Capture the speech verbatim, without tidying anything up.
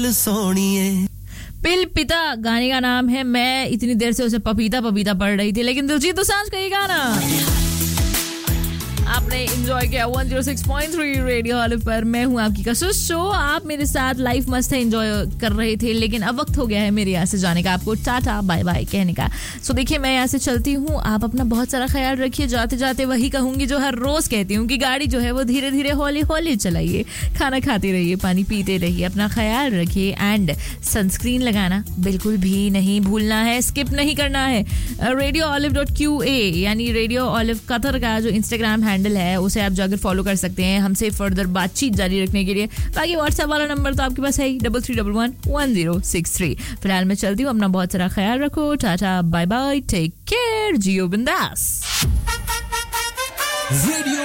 सोनिए पिल पिता गाने का नाम है. मैं इतनी देर से उसे पपीता पपीता पढ़ रही थी, लेकिन दिलजीत दोसांझ का ये गाना आपने एंजॉय किया one oh six point three radio olive पर. मैं हूं आपकी कसुस शो. आप मेरे साथ लाइफ मस्त है एंजॉय कर रहे थे, लेकिन अब वक्त हो गया है मेरे यहाँ से जाने का, आपको टाटा बाय बाय कहने का. सो देखिए, मैं यहाँ से चलती हूँ. आप अपना बहुत सारा ख्याल रखिए. जाते जाते वही कहूंगी जो हर रोज कहती हूँ कि गाड़ी जो है वो धीरे धीरे हौली हौली चलाइए, खाना खाते रहिए, पानी पीते रहिए, अपना ख्याल रखिए एंड सनस्क्रीन लगाना बिल्कुल भी नहीं भूलना है, स्किप नहीं करना है. Radio olive dot Q A यानी रेडियो ऑलिव कतर का जो इंस्टाग्राम हैंडल है उसे आप जाकर फॉलो कर सकते हैं हमसे फर्दर बातचीत जारी रखने के लिए. बाकी व्हाट्सएप वाला नंबर तो आपके पास है double three double one one zero six three. फिलहाल मैं चलती हूँ. अपना बहुत सारा ख्याल रखो. Tata bye bye, take care, जियो बिंदास.